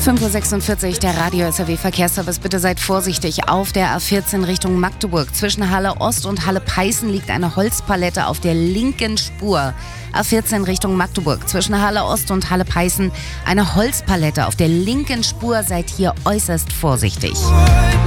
5:46 Uhr, der Radio-SAW-Verkehrsservice. Bitte seid vorsichtig. Auf der A14 Richtung Magdeburg. Zwischen Halle Ost und Halle Peißen liegt eine Holzpalette auf der linken Spur. A14 Richtung Magdeburg. Zwischen Halle Ost und Halle Peißen eine Holzpalette auf der linken Spur. Seid hier äußerst vorsichtig.